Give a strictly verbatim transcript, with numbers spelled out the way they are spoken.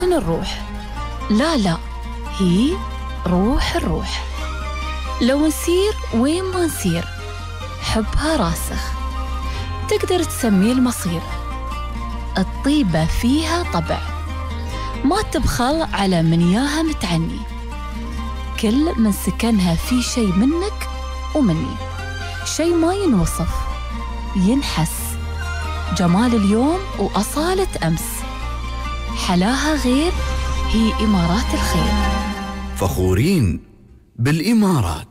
من الروح. لا لا، هي روح الروح. لو نسير وين ما نسير حبها راسخ، تقدر تسميه المصير. الطيبة فيها طبع، ما تبخل على من ياها متعني. كل من سكنها في شي منك ومني، شي ما ينوصف ينحس. جمال اليوم وأصالة أمس، حلاها غير. هي إمارات الخير. فخورين بالإمارات.